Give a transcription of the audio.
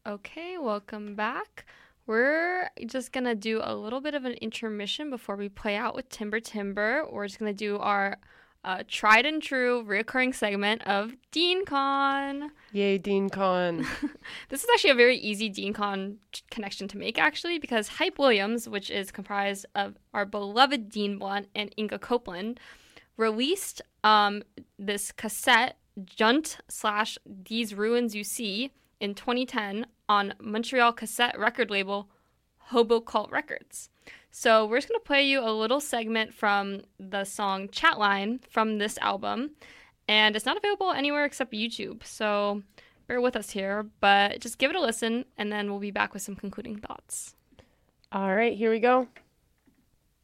Okay, welcome back. We're just gonna do a little bit of an intermission before we play out with Timber Timber. We're just gonna do our tried and true reoccurring segment of Dean Con. Yay, Dean Con. This is actually a very easy Dean Con connection to make, actually, because Hype Williams, which is comprised of our beloved Dean Blunt and Inga Copeland, released this cassette, Junt slash These Ruins You See, in 2010 on Montreal cassette record label Hobo Cult Records. So we're just going to play you a little segment from the song Chatline from this album. And it's not available anywhere except YouTube. So bear with us here, but just give it a listen and then we'll be back with some concluding thoughts. All right, here we go.